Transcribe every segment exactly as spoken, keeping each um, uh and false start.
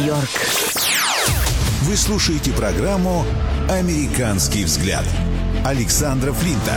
Нью-Йорк. Вы слушаете программу «Американский взгляд» Александра Флинта.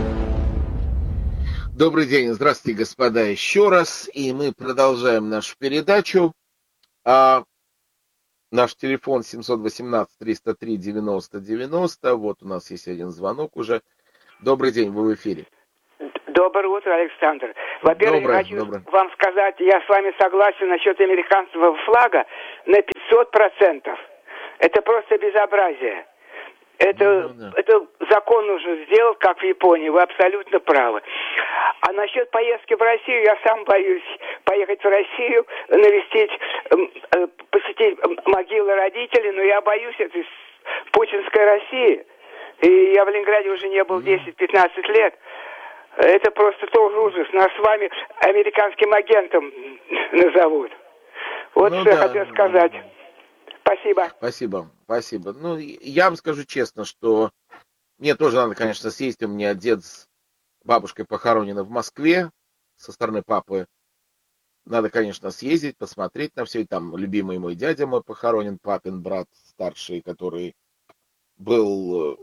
Добрый день, здравствуйте, господа, еще раз. И мы продолжаем нашу передачу. А, наш телефон семь один восемь триста три девяносто девяносто. Вот у нас есть один звонок уже. Добрый день, вы в эфире. Доброе утро, Александр. Во-первых, доброе, я хочу доброе. вам сказать, я с вами согласен насчет американского флага на пятьсот процентов. Это просто безобразие. Это, ну, да. это закон нужно сделать, как в Японии. Вы абсолютно правы. А насчет поездки в Россию, я сам боюсь поехать в Россию, навестить, посетить могилы родителей, но я боюсь этой путинской России. И я в Ленинграде уже не был десять-пятнадцать лет. Это просто тоже ужас. Нас с вами американским агентом назовут. Вот ну, что да. я хотел сказать. Спасибо. Спасибо, спасибо. Ну, я вам скажу честно, что мне тоже надо, конечно, съездить. У меня дед с бабушкой похоронены в Москве со стороны папы. Надо, конечно, съездить, посмотреть на все. И там любимый мой дядя мой похоронен, папин брат старший, который был,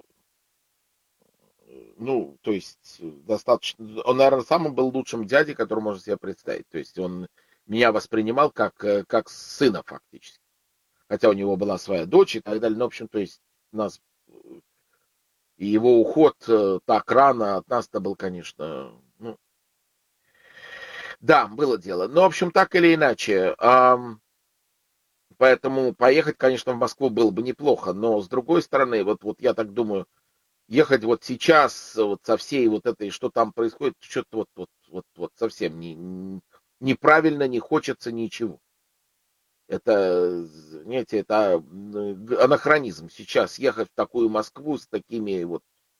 ну, то есть, достаточно... Он, наверное, самым был лучшим дядей, который можно себе представить. То есть, он меня воспринимал как, как сына фактически. Хотя у него была своя дочь и так далее. Ну, в общем, то есть, у нас... И его уход так рано от нас-то был, конечно... Ну... Да, было дело. Но, в общем, так или иначе... Эм... Поэтому поехать, конечно, в Москву было бы неплохо. Но, с другой стороны, вот, вот я так думаю... Ехать вот сейчас, вот со всей вот этой, что там происходит, что-то вот, вот, вот, вот совсем не, неправильно, не хочется ничего. Это, знаете, это анахронизм. Сейчас ехать в такую Москву с такими вот,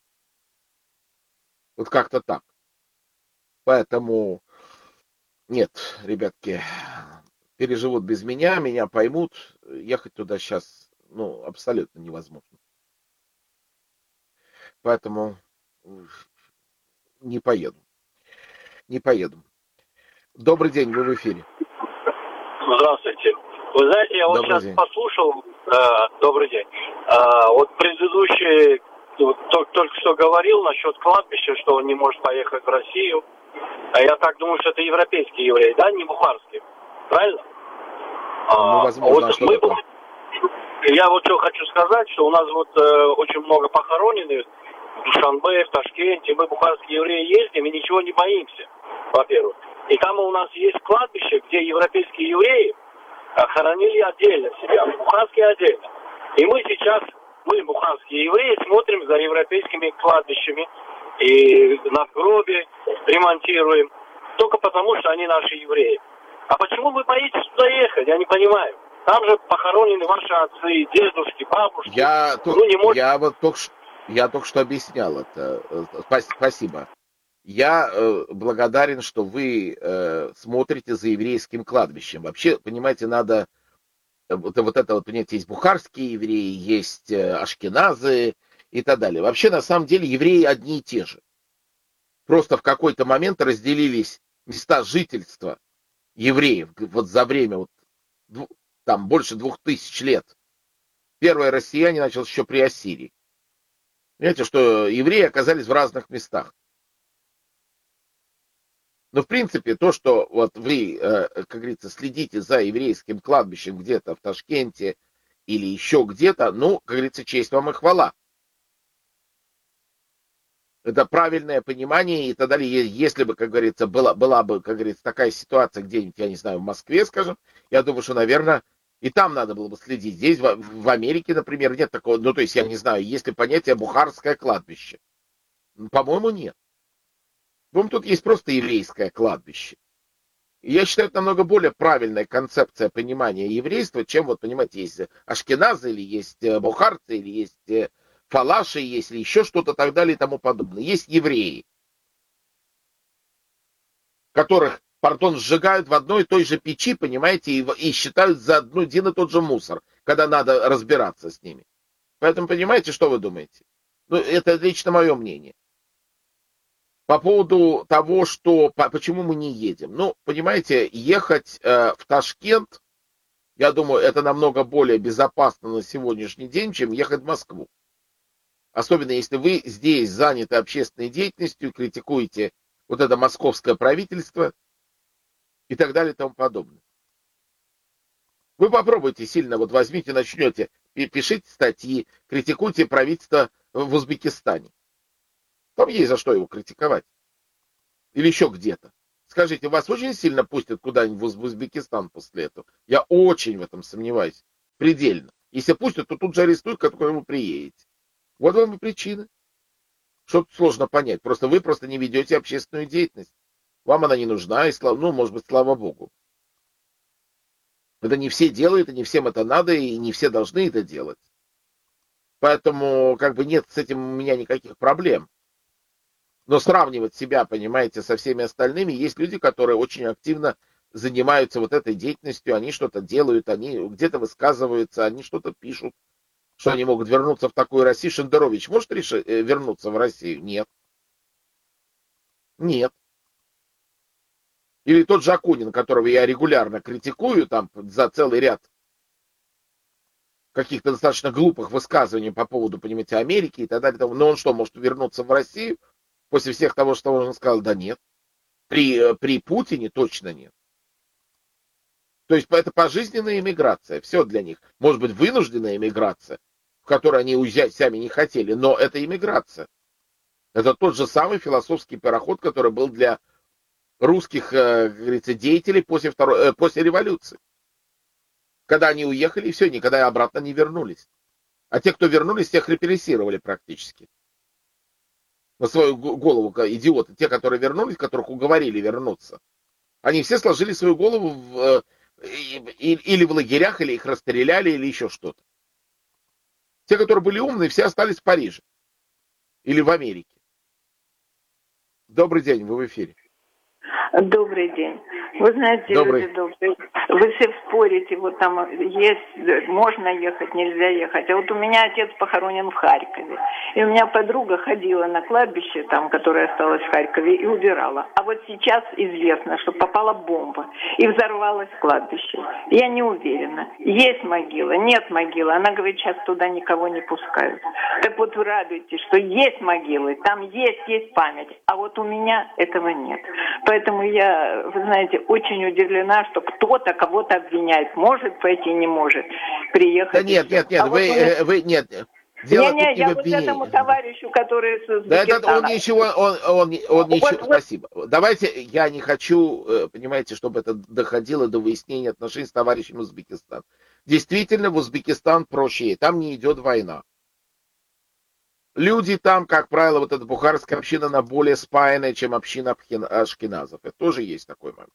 вот как-то так. Поэтому, нет, ребятки, переживут без меня, меня поймут. Ехать туда сейчас, ну, абсолютно невозможно. Поэтому не поеду. Не поеду. Добрый день, вы в эфире. Здравствуйте. Вы знаете, я вот добрый сейчас день. послушал, э, добрый день, э, вот предыдущий, вот, только, только что говорил насчет кладбища, что он не может поехать в Россию. А я так думаю, что это европейские евреи, да, не бухарские. Правильно? Ну, возможно, вот а что мы, такое? Я вот что хочу сказать, что у нас вот э, очень много похороненных в Душанбе, в Ташкенте. Мы, бухарские евреи, ездим и ничего не боимся, во-первых. И там у нас есть кладбище, где европейские евреи хоронили отдельно себя, бухарские отдельно. И мы сейчас, мы, бухарские евреи, смотрим за европейскими кладбищами и надгробия ремонтируем, только потому, что они наши евреи. А почему вы боитесь туда ехать? Я не понимаю. Там же похоронены ваши отцы, дедушки, бабушки. Я, ну, только, не может... я, вот только, я только что объяснял это. Спасибо. Я э, благодарен, что вы э, смотрите за еврейским кладбищем. Вообще, понимаете, надо... Вот, вот это вот, понимаете, есть бухарские евреи, есть э, ашкеназы и так далее. Вообще, на самом деле, евреи одни и те же. Просто в какой-то момент разделились места жительства евреев вот за время вот, там больше двух тысяч лет. Первые россияне началось еще при Ассирии. Понимаете, что евреи оказались в разных местах. Но, в принципе, то, что вот вы, как говорится, следите за еврейским кладбищем где-то в Ташкенте или еще где-то, ну, как говорится, честь вам и хвала. Это правильное понимание и так далее. Если бы, как говорится, была, была бы, как говорится, такая ситуация где-нибудь, я не знаю, в Москве, скажем, я думаю, что, наверное, и там надо было бы следить. Здесь, в, в Америке, например, нет такого, ну, то есть, я не знаю, есть ли понятие бухарское кладбище? По-моему, нет. По-моему, тут есть просто еврейское кладбище. И я считаю, это намного более правильная концепция понимания еврейства, чем, вот, понимаете, есть ашкеназы, или есть бухарцы, или есть фалаши, есть или еще что-то, так далее и тому подобное. Есть евреи, которых, пардон, сжигают в одной и той же печи, понимаете, и, и считают за одну, один и тот же мусор, когда надо разбираться с ними. Поэтому, понимаете, что вы думаете? Ну, это лично мое мнение. По поводу того, что, по, почему мы не едем. Ну, понимаете, ехать э, в Ташкент, Я думаю, это намного более безопасно на сегодняшний день, чем ехать в Москву. Особенно если вы здесь заняты общественной деятельностью, критикуете вот это московское правительство и так далее и тому подобное. Вы попробуйте сильно, вот возьмите, начнете, пишите статьи, критикуйте правительство в Узбекистане. Там есть за что его критиковать. Или еще где-то. Скажите, вас очень сильно пустят куда-нибудь в Узбекистан после этого? Я очень в этом сомневаюсь. Предельно. Если пустят, то тут же арестуют, как только вы приедете. Вот вам и причина. Что-то сложно понять. Просто вы просто не ведете общественную деятельность. Вам она не нужна, и слава, ну, может быть, слава богу. Это не все делают, и не всем это надо, и не все должны это делать. Поэтому, как бы, нет с этим у меня никаких проблем. Но сравнивать себя, понимаете, со всеми остальными, есть люди, которые очень активно занимаются вот этой деятельностью, они что-то делают, они где-то высказываются, они что-то пишут, что они могут вернуться в такую Россию. Шендерович может решить, вернуться в Россию? Нет. Нет. Или тот же Акунин, которого я регулярно критикую там за целый ряд каких-то достаточно глупых высказываний по поводу, понимаете, Америки и так далее. Но он что, может вернуться в Россию после всех того, что он сказал? Да нет. При, при Путине точно нет. То есть это пожизненная эмиграция. Все для них. Может быть, вынужденная эмиграция, в которой они уезжать сами не хотели, но это эмиграция. Это тот же самый философский переход, который был для русских, как говорится, деятелей после, второй, после революции. Когда они уехали, и все, никогда обратно не вернулись. А те, кто вернулись, тех репрессировали практически. На свою голову идиоты. Те, которые вернулись, которых уговорили вернуться, они все сложили свою голову в, или в лагерях, или их расстреляли, или еще что-то. Те, которые были умные, все остались в Париже. Или в Америке. Добрый день, вы в эфире. Добрый день. Вы знаете, Добрый. люди добрые, вы все спорите, вот там есть, можно ехать, нельзя ехать. А вот у меня отец похоронен в Харькове. И у меня подруга ходила на кладбище, там, которое осталось в Харькове, и убирала. А вот сейчас известно, что попала бомба и взорвалось кладбище. Я не уверена, есть могила, нет могилы. Она говорит, сейчас туда никого не пускают. Так вот вы радуетесь, что есть могилы, там есть, есть память. А вот у меня этого нет. Поэтому я, вы знаете, очень удивлена, что кто-то кого-то обвиняет. Может пойти, не может приехать. Да нет, нет, нет, а вы, вот вы, нет. Дело не, не, тут не я в вот этому товарищу, который с Узбекистана. Да, это он ничего, он, он, он ничего, вот, спасибо. Давайте, я не хочу, понимаете, чтобы это доходило до выяснения отношений с товарищем Узбекистан. Действительно, в Узбекистан проще, там не идет война. Люди там, как правило, вот эта бухарская община, она более спаянная, чем община ашкеназов. Это тоже есть такой момент.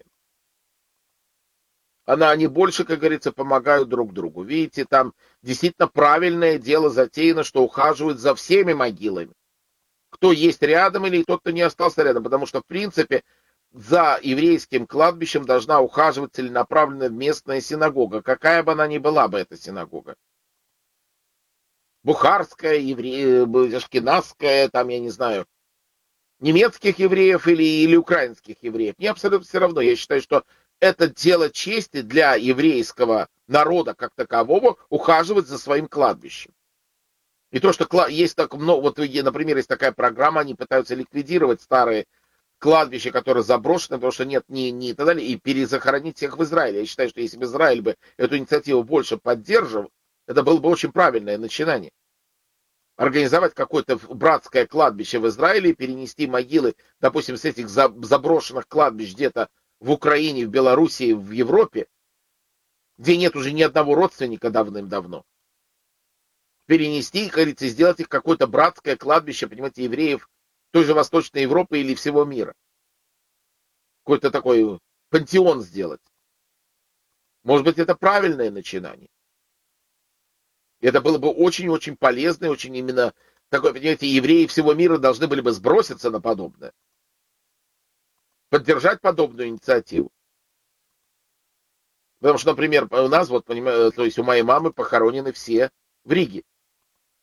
Она, они больше, как говорится, помогают друг другу. Видите, там действительно правильное дело затеяно, что ухаживают за всеми могилами. Кто есть рядом или тот, кто не остался рядом. Потому что, в принципе, за еврейским кладбищем должна ухаживать целенаправленно местная синагога. Какая бы она ни была бы, эта синагога. Бухарская, евре... ашкеназская, там, я не знаю, немецких евреев или, или украинских евреев. Мне абсолютно все равно. Я считаю, что это дело чести для еврейского народа как такового ухаживать за своим кладбищем. И то, что есть так много, вот, например, есть такая программа, они пытаются ликвидировать старые кладбища, которые заброшены, потому что нет ни, ни и так далее, и перезахоронить всех в Израиле. Я считаю, что если бы Израиль бы эту инициативу больше поддерживал, это было бы очень правильное начинание. Организовать какое-то братское кладбище в Израиле, перенести могилы, допустим, с этих заброшенных кладбищ где-то в Украине, в Белоруссии, в Европе, где нет уже ни одного родственника давным-давно. Перенести, как говорится, сделать их какое-то братское кладбище, понимаете, евреев той же Восточной Европы или всего мира. Какой-то такой пантеон сделать. Может быть, это правильное начинание. Это было бы очень-очень полезно, и очень именно такое, понимаете, евреи всего мира должны были бы сброситься на подобное. Поддержать подобную инициативу. Потому что, например, у нас, вот, понимаете, то есть у моей мамы похоронены все в Риге.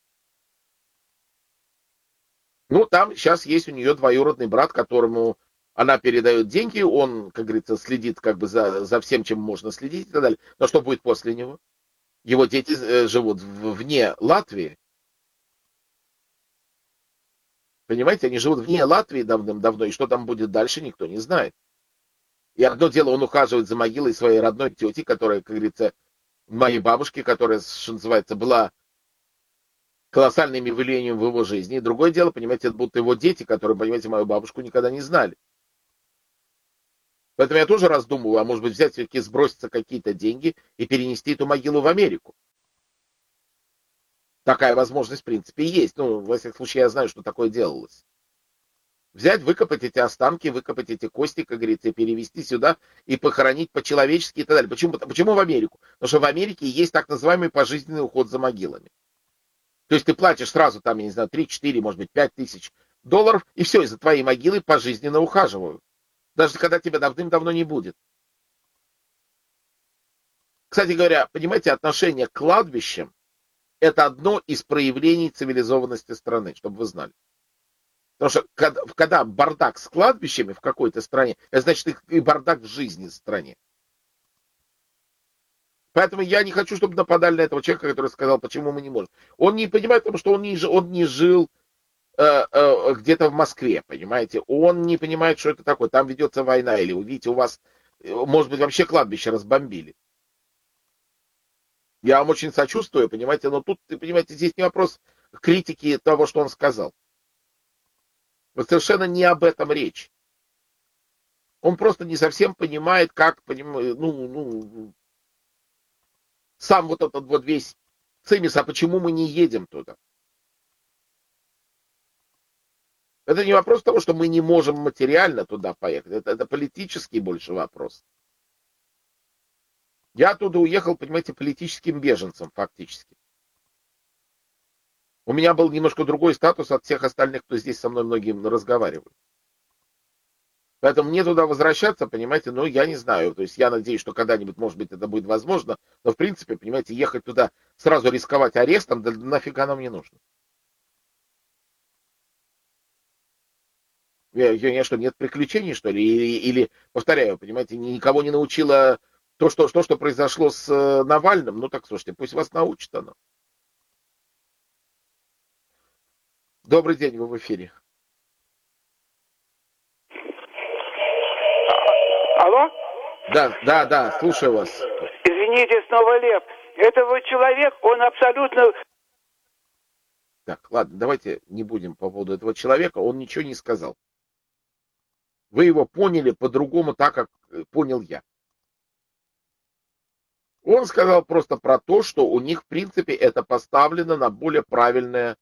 Ну, там сейчас есть у нее двоюродный брат, которому Она передает деньги, он, как говорится, следит как бы за, за всем, чем можно следить и так далее. Но что будет после него? Его дети э, живут в, вне Латвии. Понимаете, они живут вне Латвии давным-давно, и что там будет дальше, никто не знает. И одно дело, он ухаживает за могилой своей родной тети, которая, как говорится, моей бабушки, которая, что называется, была колоссальным явлением в его жизни. И другое дело, понимаете, это будут его дети, которые, понимаете, мою бабушку никогда не знали. Поэтому я тоже раздумываю, а может быть взять все-таки, сброситься какие-то деньги и перенести эту могилу в Америку. Такая возможность, в принципе, есть. Ну, во всяком случае, я знаю, что такое делалось. Взять, выкопать эти останки, выкопать эти кости, как говорится, и перевезти сюда и похоронить по-человечески и так далее. Почему, почему в Америку? Потому что в Америке есть так называемый пожизненный уход за могилами. То есть ты платишь сразу, там, я не знаю, три-четыре, может быть, пять тысяч долларов, и все, из-за твоей могилы пожизненно ухаживают. Даже когда тебя давным-давно не будет. Кстати говоря, понимаете, отношение к кладбищам — это одно из проявлений цивилизованности страны, чтобы вы знали. Потому что когда, когда бардак с кладбищами в какой-то стране, это значит и бардак в жизни в стране. Поэтому я не хочу, чтобы нападали на этого человека, который сказал, почему мы не можем. Он не понимает, потому что он не, он не жил э, э, где-то в Москве, понимаете. Он не понимает, что это такое. Там ведется война, или вы видите, у вас, может быть, вообще кладбище разбомбили. Я вам очень сочувствую, понимаете, но тут, понимаете, здесь не вопрос критики того, что он сказал. Вот совершенно не об этом речь. Он просто не совсем понимает, как, понимаю, ну, ну, сам вот этот вот весь цимис, а почему мы не едем туда? Это не вопрос того, что мы не можем материально туда поехать. Это, это политический больше вопрос. Я оттуда уехал, понимаете, политическим беженцем фактически. У меня был немножко другой статус от всех остальных, кто здесь со мной многим разговаривает. Поэтому мне туда возвращаться, понимаете, ну, я не знаю. То есть я надеюсь, что когда-нибудь, может быть, это будет возможно. Но, в принципе, понимаете, ехать туда, сразу рисковать арестом, да нафига нам не нужно. Я, я что, нет приключений, что ли? Или, или, повторяю, понимаете, никого не научило то, что, то, что произошло с Навальным. Ну, так, слушайте, пусть вас научит оно. Добрый день, вы в эфире. Алло? Да, да, да, слушаю вас. Извините, снова Лев. Это вот человек, он абсолютно... Так, ладно, давайте не будем по поводу этого человека, он ничего не сказал. Вы его поняли по-другому, так как понял я. Он сказал просто про то, что у них, в принципе, это поставлено на более правильное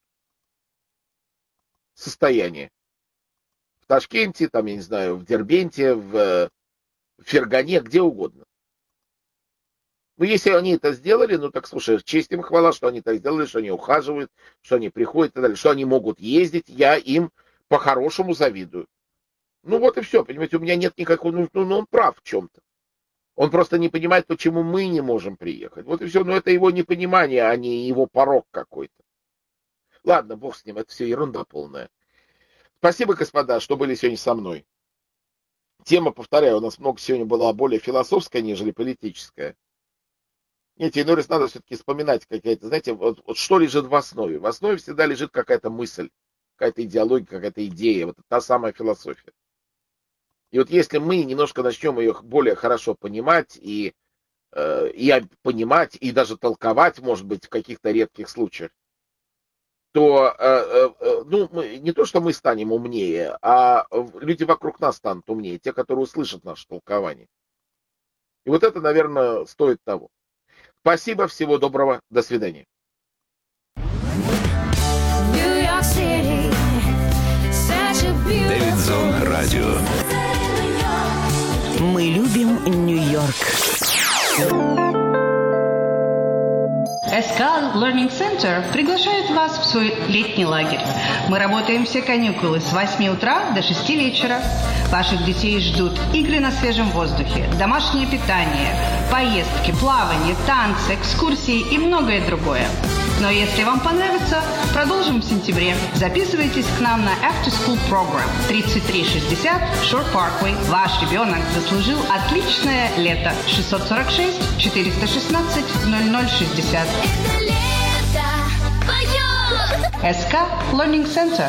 состояние. В Ташкенте, там, я не знаю, в Дербенте, в Фергане, где угодно. Ну, если они это сделали, ну, так, слушай, честь им хвала, что они так сделали, что они ухаживают, что они приходят и так далее, что они могут ездить, я им по-хорошему завидую. Ну, вот и все, понимаете, у меня нет никакого, ну, ну он прав в чем-то. Он просто не понимает, почему мы не можем приехать. Вот и все, но это его непонимание, а не его порок какой-то. Ладно, бог с ним, это все ерунда полная. Спасибо, господа, что были сегодня со мной. Тема, повторяю, у нас много сегодня была более философская, нежели политическая. Нет, иной раз надо все-таки вспоминать какая-то, знаете, вот, вот что лежит в основе. В основе всегда лежит какая-то мысль, какая-то идеология, какая-то идея, вот та самая философия. И вот если мы немножко начнем ее более хорошо понимать и, э, и понимать, и даже толковать, может быть, в каких-то редких случаях, то э, э, ну, мы, не то, что мы станем умнее, а люди вокруг нас станут умнее, те, которые услышат наше толкование. И вот это, наверное, стоит того. Спасибо, всего доброго, до свидания. Дэвидсон Радио. Мы любим Нью-Йорк. эс ка Learning Center приглашает вас в свой летний лагерь. Мы работаем все каникулы с восьми утра до шести вечера. Ваших детей ждут игры на свежем воздухе, домашнее питание, поездки, плавание, танцы, экскурсии и многое другое. Но если вам понравится, продолжим в сентябре. Записывайтесь к нам на After School Program тридцать три шестьдесят Shore Parkway. Ваш ребенок заслужил отличное лето. шестьсот сорок шесть четыреста шестнадцать ноль ноль шестьдесят. эс ка Learning Center.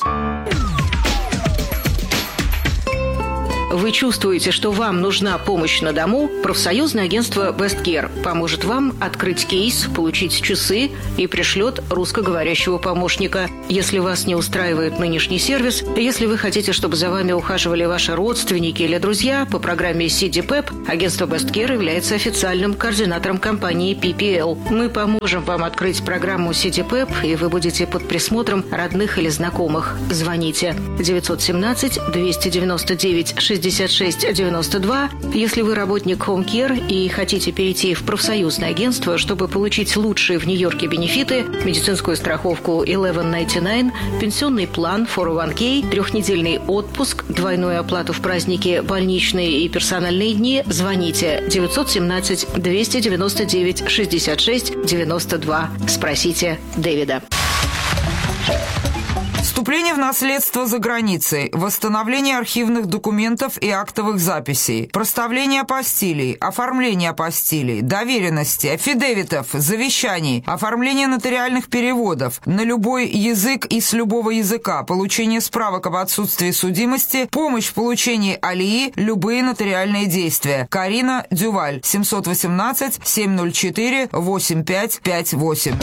Вы чувствуете, что вам нужна помощь на дому? Профсоюзное агентство Best Care поможет вам открыть кейс, получить часы и пришлет русскоговорящего помощника. Если вас не устраивает нынешний сервис, если вы хотите, чтобы за вами ухаживали ваши родственники или друзья, по программе си ди пэп агентство Best Care является официальным координатором компании пи пи эл. Мы поможем вам открыть программу си ди пэп, и вы будете под присмотром родных или знакомых. Звоните девятьсот семнадцать двести девяносто девять шестьдесят шесть девяносто два. Если вы работник Home Care и хотите перейти в профсоюзное агентство, чтобы получить лучшие в Нью-Йорке бенефиты, медицинскую страховку одиннадцать девяносто девять, пенсионный план фор о ван кей, трехнедельный отпуск, двойную оплату в праздники, больничные и персональные дни, звоните девятьсот семнадцать двести девяносто девять шестьдесят шесть девяносто два. Спросите Дэвида. Вступление в наследство за границей, восстановление архивных документов и актовых записей, проставление апостилей, оформление апостилей, доверенности, аффидевитов, завещаний, оформление нотариальных переводов на любой язык и с любого языка, получение справок об отсутствии судимости, помощь в получении алии, любые нотариальные действия. Карина Дюваль, семьсот восемнадцать семьсот четыре восемьдесят пять пятьдесят восемь.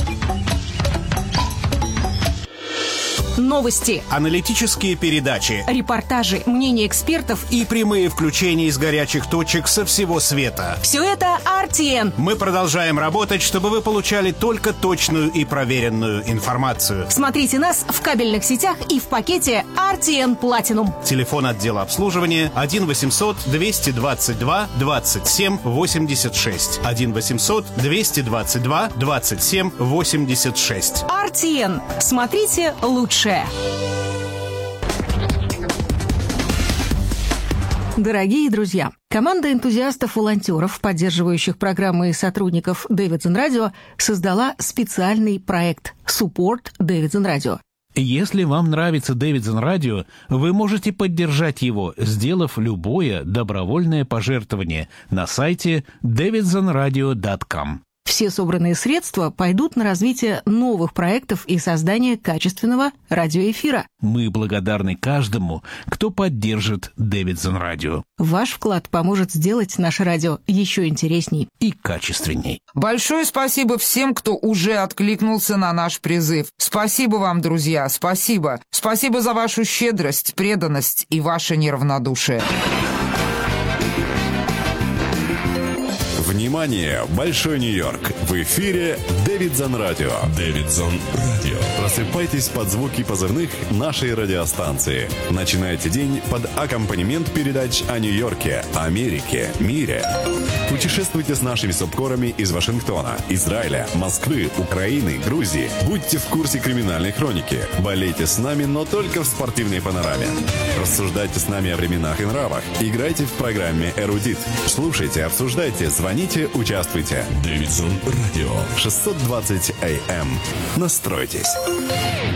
Новости, аналитические передачи, репортажи, мнения экспертов и прямые включения из горячих точек со всего света. Все это ар ти эн. Мы продолжаем работать, чтобы вы получали только точную и проверенную информацию. Смотрите нас в кабельных сетях и в пакете ар ти эн Platinum. Телефон отдела обслуживания один восемьсот двести двадцать два двадцать семь восемьдесят шесть. один восемьсот двести двадцать два двадцать семь восемьдесят шесть. ар ти эн. Смотрите лучше. Дорогие друзья, команда энтузиастов-волонтеров, поддерживающих программы и сотрудников Davidson Radio, создала специальный проект Support Davidson Radio. Если вам нравится Davidson Radio, вы можете поддержать его, сделав любое добровольное пожертвование на сайте дэвидсон радио точка ком. Все собранные средства пойдут на развитие новых проектов и создание качественного радиоэфира. Мы благодарны каждому, кто поддержит Davidson Radio. Ваш вклад поможет сделать наше радио еще интересней и качественней. Большое спасибо всем, кто уже откликнулся на наш призыв. Спасибо вам, друзья, спасибо. Спасибо за вашу щедрость, преданность и ваше неравнодушие. Внимание! Большой Нью-Йорк! В эфире Davidson Radio. Davidson Radio. Просыпайтесь под звуки позывных нашей радиостанции. Начинайте день под аккомпанемент передач о Нью-Йорке, Америке, мире. Путешествуйте с нашими субкорами из Вашингтона, Израиля, Москвы, Украины, Грузии. Будьте в курсе криминальной хроники. Болейте с нами, но только в спортивной панораме. Рассуждайте с нами о временах и нравах. Играйте в программе «Эрудит». Слушайте, обсуждайте, звоните, участвуйте. Davidson Radio. шестьсот двадцать эй эм. Настройтесь.